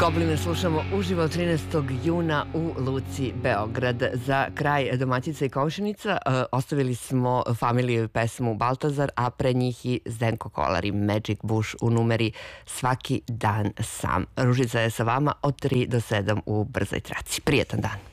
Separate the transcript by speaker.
Speaker 1: Gobline slušamo uživo 13. juna u Luci Beograd. Za kraj domaćica i komšinica ostavili smo familiju pesmu Baltazar, a pre njih i Zdenko Kolar i Magic Bush u numeri Svaki dan sam. Ružica je sa vama od 3 do 7 u Brzoj traci. Prijetan dan.